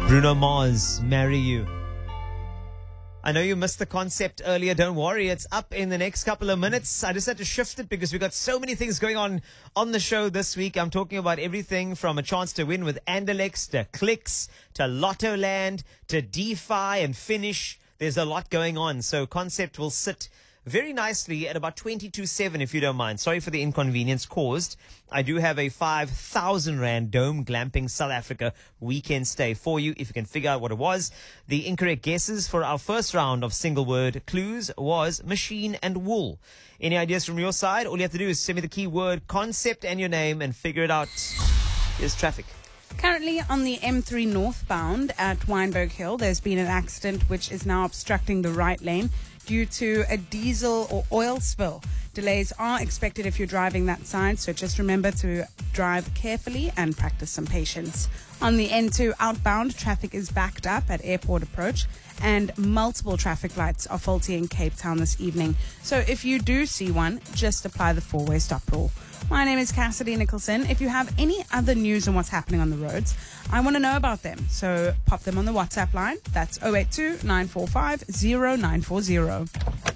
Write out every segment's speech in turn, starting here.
Bruno Mars, Marry You. I know you missed the concept earlier. Don't worry, it's up in the next couple of minutes. I just had to shift it because we've got so many things going on the show this week. I'm talking about everything from a chance to win with Andalex, to Clicks, to Lotto Land, to DeFi and Finish. There's a lot going on. So concept will sit very nicely at about 22.7 if you don't mind. Sorry for the inconvenience caused. I do have a 5,000 Rand Dome Glamping South Africa weekend stay for you if you can figure out what it was. The incorrect guesses for our first round of single word clues was machine and wool. Any ideas from your side? All you have to do is send me the keyword concept and your name and figure it out. Here's traffic. Currently on the M3 northbound at Wynberg Hill, there's been an accident which is now obstructing the right lane due to a diesel or oil spill. Delays are expected if you're driving that side, so just remember to drive carefully and practice some patience. On the N2 outbound, traffic is backed up at airport approach and multiple traffic lights are faulty in Cape Town this evening. So if you do see one, just apply the four-way stop rule. My name is Cassidy Nicholson. If you have any other news on what's happening on the roads, I want to know about them. So pop them on the WhatsApp line. That's 082-945-0940.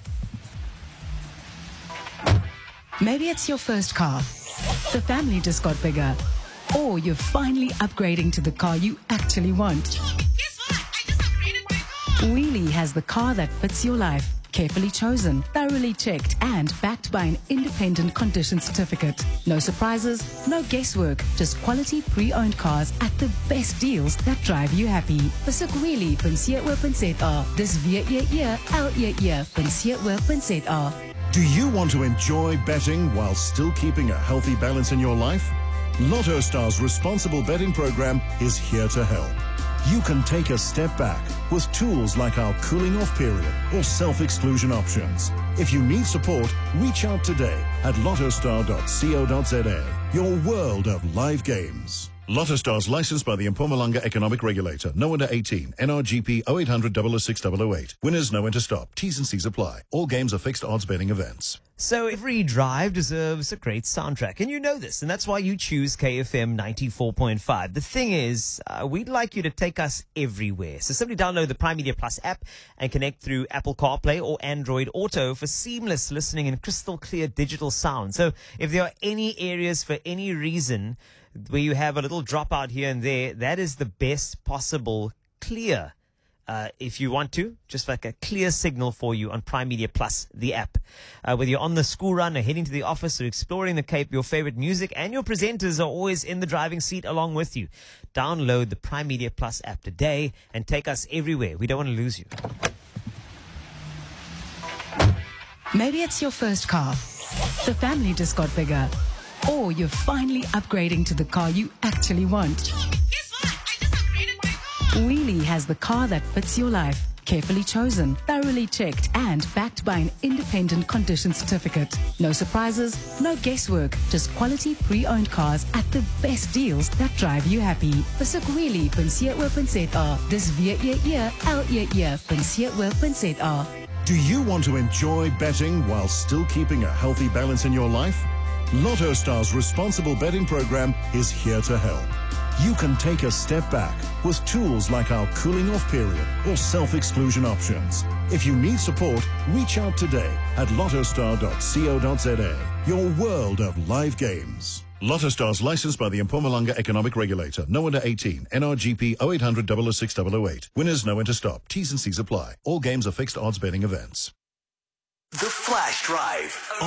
Maybe it's your first car. The family just got bigger. Or you're finally upgrading to the car you actually want. Guess what? I just upgraded my car. Wheelie has the car that fits your life. Carefully chosen, thoroughly checked, and backed by an independent condition certificate. No surprises, no guesswork, just quality pre-owned cars at the best deals that drive you happy. Besoek wheelie.co.za. Dis www.le.co.za. Do you want to enjoy betting while still keeping a healthy balance in your life? Lotto Star's responsible betting program is here to help. You can take a step back with tools like our cooling off period or self-exclusion options. If you need support, reach out today at lottostar.co.za, your world of live games. Lotto Star's licensed by the Mpumalanga Economic Regulator. No under 18. NRGP 0800 006 008. Winners know when to stop. T's and C's apply. All games are fixed odds betting events. So every drive deserves a great soundtrack, and you know this, and that's why you choose KFM 94.5. The thing is, we'd like you to take us everywhere. So simply download the Prime Media Plus app and connect through Apple CarPlay or Android Auto for seamless listening and crystal clear digital sound. So if there are any areas for any reason where you have a little dropout here and there, that is the best possible clear. If you want to, just like a clear signal for you on Prime Media Plus, the app. Whether you're on the school run or heading to the office or exploring the Cape, your favorite music and your presenters are always in the driving seat along with you. Download the Prime Media Plus app today and take us everywhere. We don't want to lose you. Maybe it's your first car. The family just got bigger. Or you're finally upgrading to the car you actually want. Guess what? I just upgraded my car. Wheelie has the car that fits your life. Carefully chosen, thoroughly checked, and backed by an independent condition certificate. No surprises, no guesswork, just quality pre-owned cars at the best deals that drive you happy. Besoek wheelie.co.za. Dis www.le.co.za. Do you want to enjoy betting while still keeping a healthy balance in your life? Lotto Star's responsible betting program is here to help. You can take a step back with tools like our cooling off period or self-exclusion options. If you need support, reach out today at lottostar.co.za, your world of live games. Lotto Star's licensed by the Mpumalanga Economic Regulator. No under 18. NRGP 0800 006 008. Winners know when to stop. T's and C's apply. All games are fixed odds betting events. The Flash Drive.